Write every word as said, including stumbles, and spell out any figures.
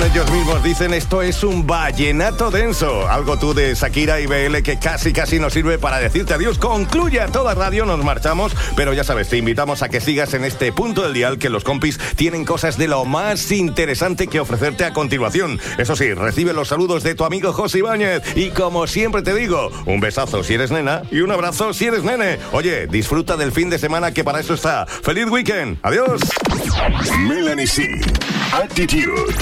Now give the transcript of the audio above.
ellos mismos dicen esto es un vallenato denso. Algo tú de Shakira y B L que casi casi nos sirve para decirte adiós. Concluye a toda radio, nos marchamos, pero ya sabes, te invitamos a que sigas en este punto del dial, que los compis tienen cosas de lo más interesante que ofrecerte a continuación. Eso sí, recibe los saludos de tu amigo José Ibáñez y como siempre te digo, un besazo si eres nena y un abrazo si eres nene. Oye, disfruta del fin de semana que para eso está. ¡Feliz weekend! ¡Adiós! Melanie C. Attitude.